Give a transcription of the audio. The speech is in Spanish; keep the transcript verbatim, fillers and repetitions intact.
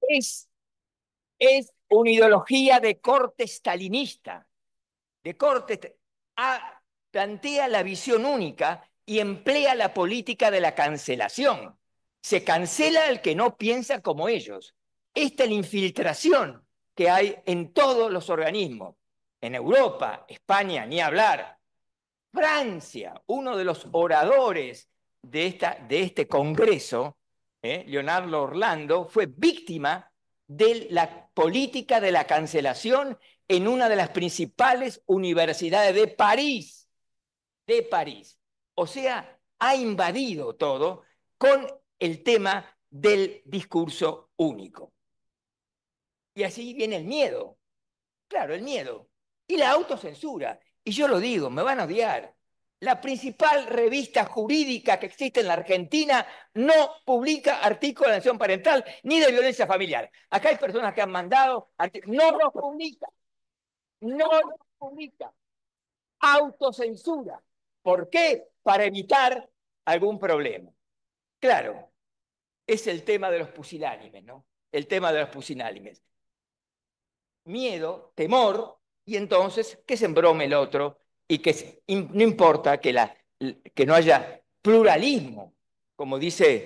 Es, es una ideología de corte stalinista, de corte, a, plantea la visión única y emplea la política de la cancelación. Se cancela al que no piensa como ellos. Esta es la infiltración que hay en todos los organismos. En Europa, España, ni hablar. Francia, uno de los oradores de, esta, de este congreso, eh, Leonardo Orlando, fue víctima de la política de la cancelación en una de las principales universidades de París, de París. O sea, ha invadido todo con el tema del discurso único. Y así viene el miedo, claro, el miedo. Y la autocensura. Y yo lo digo, me van a odiar. La principal revista jurídica que existe en la Argentina no publica artículos de alienación parental ni de violencia familiar. Acá hay personas que han mandado artículos, no los publica, no los publica. Autocensura. ¿Por qué? Para evitar algún problema. Claro, es el tema de los pusilánimes, ¿no? El tema de los pusilánimes. Miedo, temor, y entonces que se embrome el otro y que no importa que, la, que no haya pluralismo, como dice